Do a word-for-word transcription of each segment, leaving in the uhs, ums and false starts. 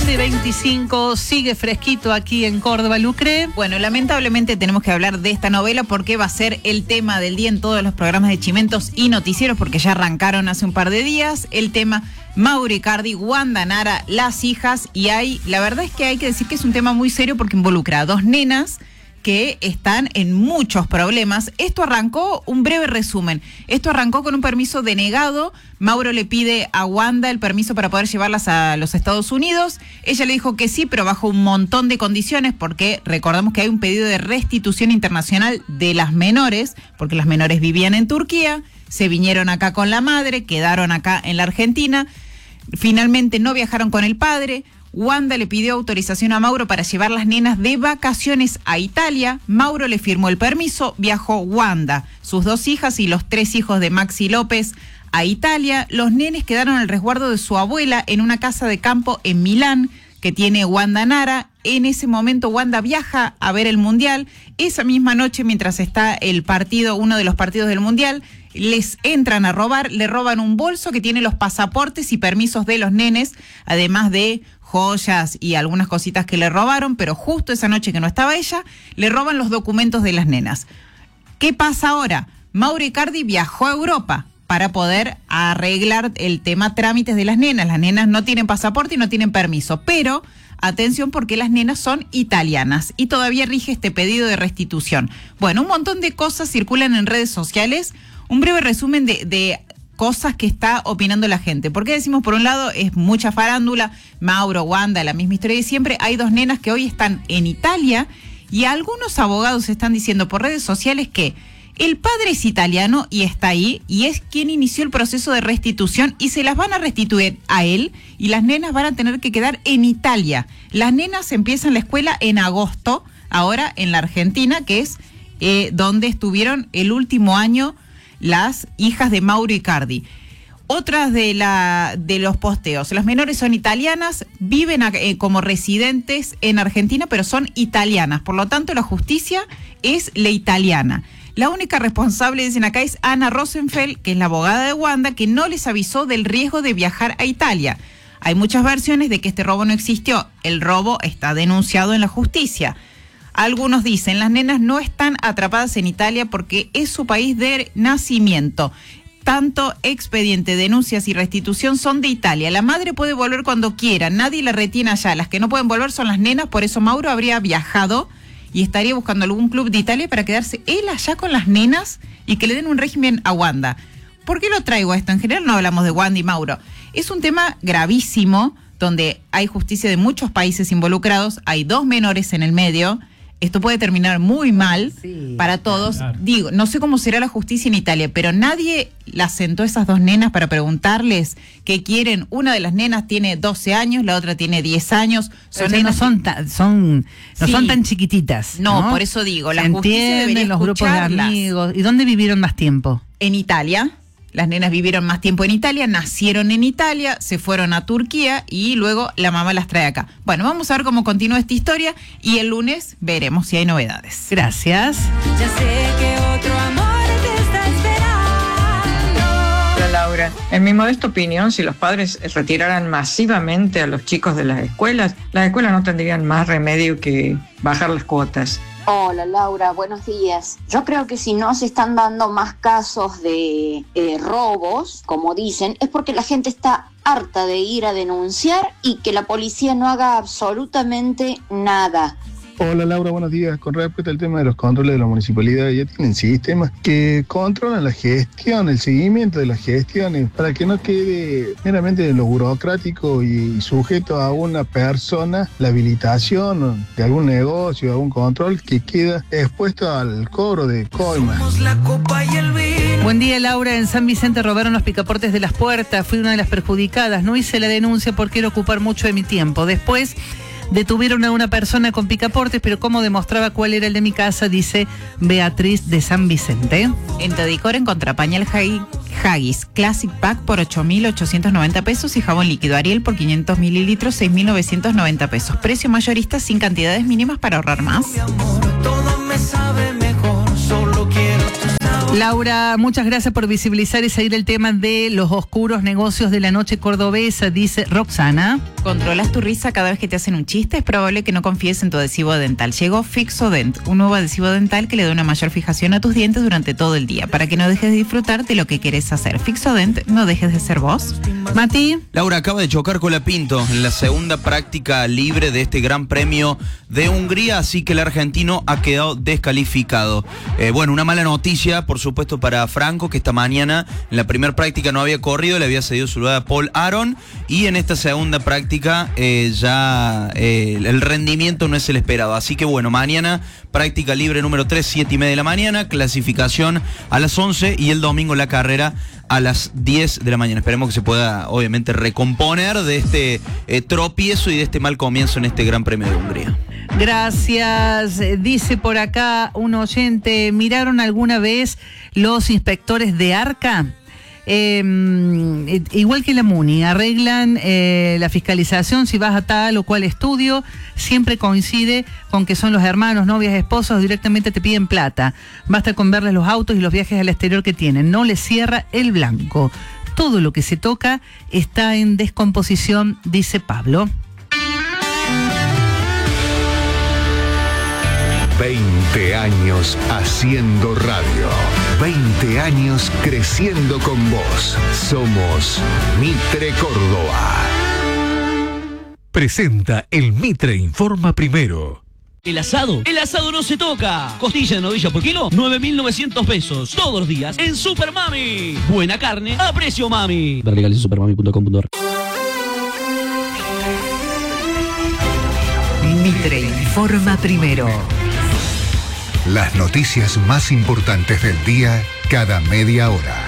nueve y veinticinco, sigue fresquito aquí en Córdoba, Lucre. Bueno, lamentablemente tenemos que hablar de esta novela porque va a ser el tema del día en todos los programas de Chimentos y Noticieros, porque ya arrancaron hace un par de días. El tema Mauro Icardi, Wanda Nara, las hijas, y hay, la verdad es que hay que decir que es un tema muy serio porque involucra a dos nenas que están en muchos problemas. Esto arrancó, un breve resumen, esto arrancó con un permiso denegado. Mauro le pide a Wanda el permiso para poder llevarlas a los Estados Unidos. Ella le dijo que sí, pero bajo un montón de condiciones, porque recordamos que hay un pedido de restitución internacional de las menores, porque las menores vivían en Turquía, se vinieron acá con la madre, quedaron acá en la Argentina, finalmente no viajaron con el padre. Wanda le pidió autorización a Mauro para llevar las nenas de vacaciones a Italia. Mauro le firmó el permiso, viajó Wanda, sus dos hijas y los tres hijos de Maxi López a Italia. Los nenes quedaron al resguardo de su abuela en una casa de campo en Milán que tiene Wanda Nara. En ese momento Wanda viaja a ver el Mundial. Esa misma noche, mientras está el partido, uno de los partidos del Mundial, les entran a robar, le roban un bolso que tiene los pasaportes y permisos de los nenes, además de joyas y algunas cositas que le robaron, pero justo esa noche que no estaba ella, le roban los documentos de las nenas. ¿Qué pasa ahora? Mauro Icardi viajó a Europa para poder arreglar el tema trámites de las nenas. Las nenas no tienen pasaporte y no tienen permiso, pero atención porque las nenas son italianas y todavía rige este pedido de restitución. Bueno, un montón de cosas circulan en redes sociales. Un breve resumen de, de cosas que está opinando la gente. Porque decimos, por un lado, es mucha farándula, Mauro, Wanda, la misma historia de siempre. Hay dos nenas que hoy están en Italia y algunos abogados están diciendo por redes sociales que el padre es italiano y está ahí y es quien inició el proceso de restitución y se las van a restituir a él y las nenas van a tener que quedar en Italia. Las nenas empiezan la escuela en agosto, ahora en la Argentina, que es eh, donde estuvieron el último año las hijas de Mauro Icardi. Otras de la de los posteos. Las menores son italianas, viven a, eh, como residentes en Argentina, pero son italianas. Por lo tanto, la justicia es la italiana. La única responsable, dicen acá, es Ana Rosenfeld, que es la abogada de Wanda, que no les avisó del riesgo de viajar a Italia. Hay muchas versiones de que este robo no existió. El robo está denunciado en la justicia. Algunos dicen, las nenas no están atrapadas en Italia porque es su país de nacimiento. Tanto expediente, denuncias y restitución son de Italia. La madre puede volver cuando quiera, nadie la retiene allá. Las que no pueden volver son las nenas, por eso Mauro habría viajado y estaría buscando algún club de Italia para quedarse él allá con las nenas y que le den un régimen a Wanda. ¿Por qué lo traigo a esto? En general no hablamos de Wanda y Mauro. Es un tema gravísimo donde hay justicia de muchos países involucrados, hay dos menores en el medio. Esto puede terminar muy mal sí, para todos. Claro. Digo, no sé cómo será la justicia en Italia, pero nadie las sentó a esas dos nenas para preguntarles qué quieren. Una de las nenas tiene doce años, la otra tiene diez años. Son nenas no son tan, son, no sí. son tan chiquititas. No, no, por eso digo, la Se justicia debería los grupos de amigos. ¿Y dónde vivieron más tiempo? En Italia. Las nenas vivieron más tiempo en Italia, nacieron en Italia, se fueron a Turquía y luego la mamá las trae acá. Bueno, vamos a ver cómo continúa esta historia y el lunes veremos si hay novedades. Gracias. Ya sé que otro amor te está esperando. Hola Laura, en mi modesta opinión, si los padres retiraran masivamente a los chicos de las escuelas, las escuelas no tendrían más remedio que bajar las cuotas. Hola Laura, buenos días. Yo creo que si no se están dando más casos de eh, robos, como dicen, es porque la gente está harta de ir a denunciar y que la policía no haga absolutamente nada. Hola Laura, buenos días. Con respecto al tema de los controles de la municipalidad, ya tienen sistemas que controlan la gestión, el seguimiento de las gestiones, para que no quede meramente en lo burocrático y sujeto a una persona la habilitación de algún negocio, algún control que queda expuesto al cobro de coimas. Buen día Laura, en San Vicente robaron los picaportes de las puertas, fui una de las perjudicadas, no hice la denuncia porque quiero ocupar mucho de mi tiempo. Después detuvieron a una persona con picaportes, pero cómo demostraba cuál era el de mi casa, dice Beatriz de San Vicente. En Tedicor encontrá pañal Haggis Classic Pack por ocho mil ochocientos noventa pesos y jabón líquido Ariel por quinientos mililitros, seis mil novecientos noventa pesos. Precio mayorista sin cantidades mínimas para ahorrar más. Laura, muchas gracias por visibilizar y seguir el tema de los oscuros negocios de la noche cordobesa, dice Roxana. ¿Controlas tu risa cada vez que te hacen un chiste? Es probable que no confíes en tu adhesivo dental. Llegó Fixodent, un nuevo adhesivo dental que le da una mayor fijación a tus dientes durante todo el día, para que no dejes de disfrutar de lo que querés hacer. Fixodent, no dejes de ser vos. Mati. Laura acaba de chocar con la Pinto en la segunda práctica libre de este Gran Premio de Hungría, así que el argentino ha quedado descalificado. Eh, bueno, una mala noticia, por supuesto, para Franco, que esta mañana en la primera práctica no había corrido, le había cedido su lugar a Paul Aron, y en esta segunda práctica eh, ya eh, el rendimiento no es el esperado. Así que bueno, mañana práctica libre número tres, siete y media de la mañana, clasificación a las once y el domingo la carrera a las diez de la mañana. Esperemos que se pueda, obviamente, recomponer de este eh, tropiezo y de este mal comienzo en este Gran Premio de Hungría. Gracias. Dice por acá un oyente, ¿miraron alguna vez los inspectores de ARCA? Eh, igual que la MUNI, arreglan eh, la fiscalización si vas a tal o cual estudio, siempre coincide con que son los hermanos, novias, esposos, directamente te piden plata. Basta con verles los autos y los viajes al exterior que tienen, no les cierra el blanco. Todo lo que se toca está en descomposición, dice Pablo. veinte años haciendo radio. veinte años creciendo con vos. Somos Mitre Córdoba. Presenta el Mitre Informa Primero. El asado, el asado no se toca. Costilla de novilla por kilo, nueve mil novecientos pesos. Todos los días en Super Mami. Buena carne a precio mami. Ver legales en supermami punto com punto a r. Mitre Informa Primero. Las noticias más importantes del día cada media hora.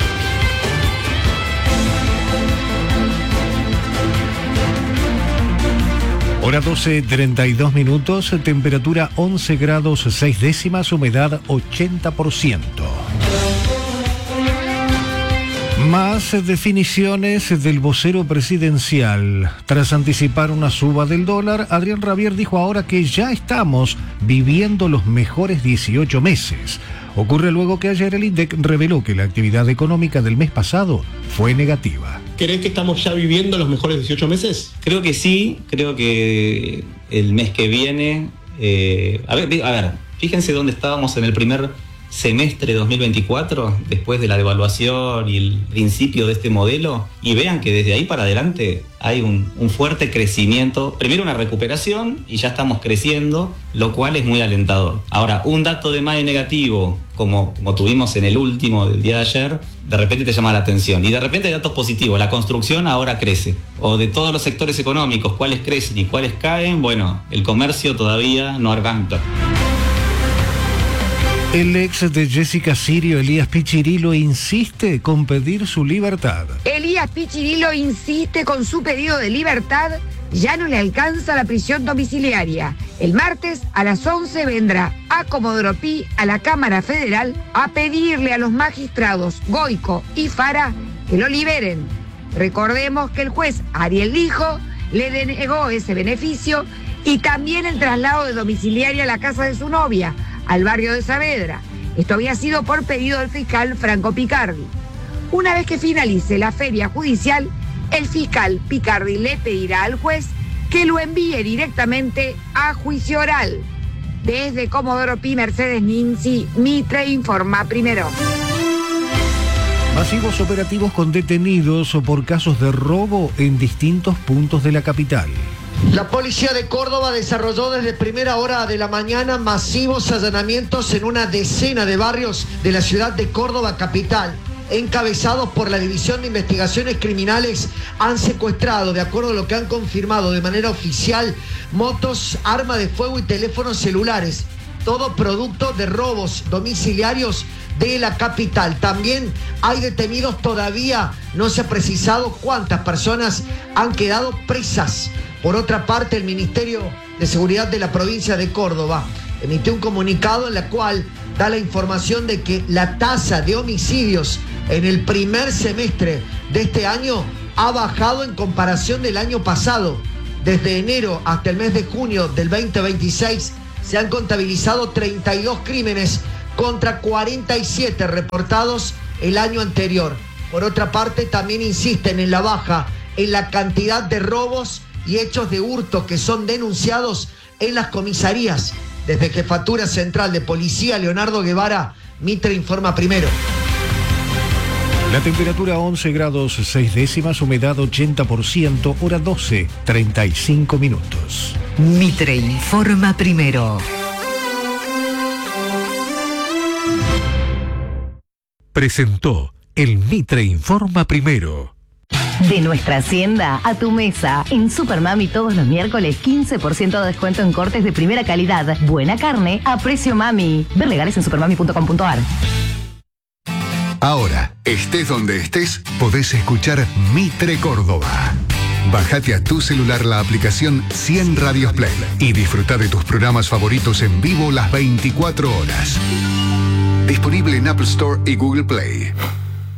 Hora doce, treinta y dos minutos, temperatura once grados seis décimas, humedad ochenta por ciento. Más definiciones del vocero presidencial. Tras anticipar una suba del dólar, Adrián Rabier dijo ahora que ya estamos viviendo los mejores dieciocho meses. Ocurre luego que ayer el INDEC reveló que la actividad económica del mes pasado fue negativa. ¿Crees que estamos ya viviendo los mejores dieciocho meses? Creo que sí, creo que el mes que viene... Eh, a ver, a ver, fíjense dónde estábamos en el primer semestre de dos mil veinticuatro, después de la devaluación y el principio de este modelo, y vean que desde ahí para adelante hay un, un fuerte crecimiento, primero una recuperación y ya estamos creciendo, lo cual es muy alentador. Ahora, un dato de mayo negativo, como, como tuvimos en el último del día de ayer, de repente te llama la atención, y de repente hay datos positivos, la construcción ahora crece, o de todos los sectores económicos, cuáles crecen y cuáles caen, bueno, el comercio todavía no arranca. El ex de Jessica Sirio, Elías Pichirilo, insiste con pedir su libertad. Elías Pichirilo insiste con su pedido de libertad. Ya no le alcanza la prisión domiciliaria. El martes a las once vendrá a Comodoro Pi, a la Cámara Federal, a pedirle a los magistrados Goico y Fara que lo liberen. Recordemos que el juez Ariel Lijo le denegó ese beneficio y también el traslado de domiciliaria a la casa de su novia, al barrio de Saavedra. Esto había sido por pedido del fiscal Franco Picardi. Una vez que finalice la feria judicial, el fiscal Picardi le pedirá al juez que lo envíe directamente a juicio oral. Desde Comodoro Pi, Mercedes Ninzi, Mitre Informa Primero. Masivos operativos con detenidos por casos de robo en distintos puntos de la capital. La policía de Córdoba desarrolló desde primera hora de la mañana masivos allanamientos en una decena de barrios de la ciudad de Córdoba capital. Encabezados por la División de Investigaciones Criminales, han secuestrado, de acuerdo a lo que han confirmado de manera oficial, motos, armas de fuego y teléfonos celulares. Todo producto de robos domiciliarios de la capital. También hay detenidos todavía, no se ha precisado cuántas personas han quedado presas. Por otra parte, el Ministerio de Seguridad de la provincia de Córdoba emitió un comunicado en el cual da la información de que la tasa de homicidios en el primer semestre de este año ha bajado en comparación del año pasado. Desde enero hasta el mes de junio del veinte veintiséis se han contabilizado treinta y dos crímenes contra cuarenta y siete reportados el año anterior. Por otra parte, también insisten en la baja en la cantidad de robos y hechos de hurto que son denunciados en las comisarías. Desde Jefatura Central de Policía, Leonardo Guevara, Mitre Informa Primero. La temperatura once grados seis décimas, humedad ochenta por ciento, hora doce, treinta y cinco minutos. Mitre Informa Primero. Presentó el Mitre Informa Primero. De nuestra hacienda a tu mesa. En Supermami todos los miércoles quince por ciento de descuento en cortes de primera calidad. Buena carne a precio mami. Ver legales en supermami punto com punto a r. Ahora, estés donde estés, podés escuchar Mitre Córdoba. Bájate a tu celular la aplicación cien Radios Play y disfruta de tus programas favoritos en vivo las veinticuatro horas. Disponible en Apple Store y Google Play.